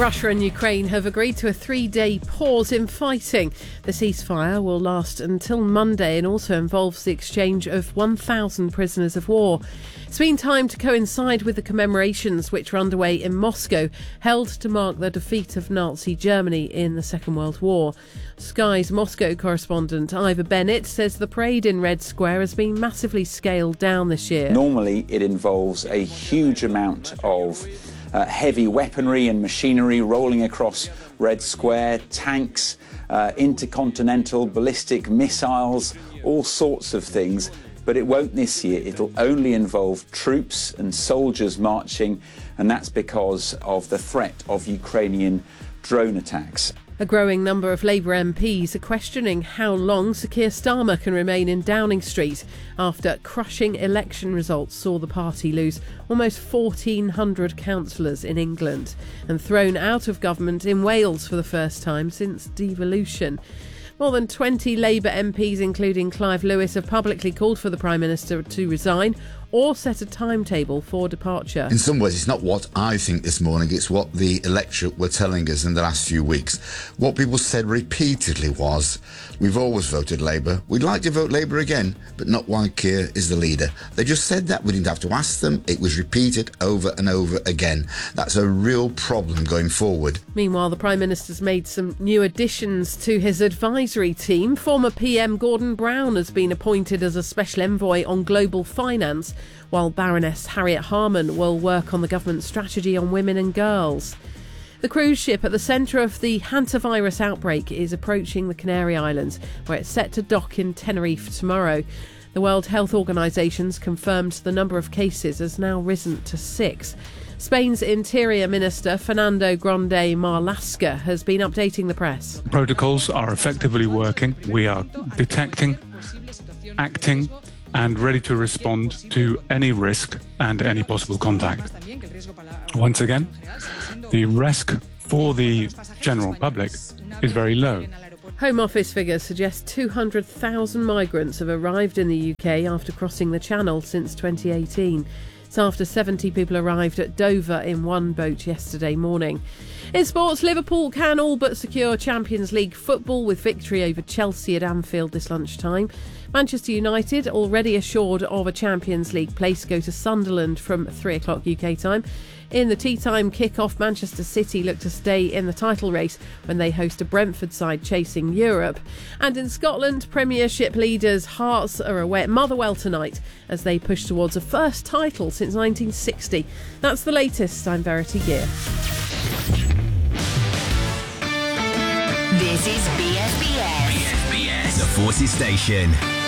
Russia and Ukraine have agreed to a 3-day pause in fighting. The ceasefire will last until Monday and also involves the exchange of 1,000 prisoners of war. It's been timed to coincide with the commemorations which are underway in Moscow, held to mark the defeat of Nazi Germany in the Second World War. Sky's Moscow correspondent Ivor Bennett says the parade in Red Square has been massively scaled down this year. Normally it involves a huge amount of heavy weaponry and machinery rolling across Red Square, tanks, intercontinental ballistic missiles, all sorts of things. But it won't this year. It'll only involve troops and soldiers marching, and that's because of the threat of Ukrainian drone attacks. A growing number of Labour MPs are questioning how long Sir Keir Starmer can remain in Downing Street after crushing election results saw the party lose almost 1,400 councillors in England and thrown out of government in Wales for the first time since devolution. More than 20 Labour MPs, including Clive Lewis, have publicly called for the Prime Minister to resign or set a timetable for departure. In some ways, it's not what I think this morning, it's what the electorate were telling us in the last few weeks. What people said repeatedly was, we've always voted Labour, we'd like to vote Labour again, but not while Keir is the leader. They just said that, we didn't have to ask them, it was repeated over and over again. That's a real problem going forward. Meanwhile, the Prime Minister's made some new additions to his advisory team. Former PM Gordon Brown has been appointed as a special envoy on global finance, while Baroness Harriet Harman will work on the government strategy on women and girls. The cruise ship at the centre of the hantavirus outbreak is approaching the Canary Islands, where it's set to dock in Tenerife tomorrow. The World Health Organisation's confirmed the number of cases has now risen to 6. Spain's Interior Minister Fernando Grande Marlaska has been updating the press. Protocols are effectively working. We are detecting, acting and ready to respond to any risk and any possible contact. Once again, the risk for the general public is very low. Home Office figures suggest 200,000 migrants have arrived in the UK after crossing the Channel since 2018. It's after 70 people arrived at Dover in one boat yesterday morning. In sports, Liverpool can all but secure Champions League football with victory over Chelsea at Anfield this lunchtime. Manchester United, already assured of a Champions League place, go to Sunderland from 3 o'clock UK time. In the tea-time kick-off, Manchester City look to stay in the title race when they host a Brentford side chasing Europe. And in Scotland, Premiership leaders Hearts are away at Motherwell tonight as they push towards a first title since 1960. That's the latest. I'm Verity Gear. This is BSBS. The Forces Station.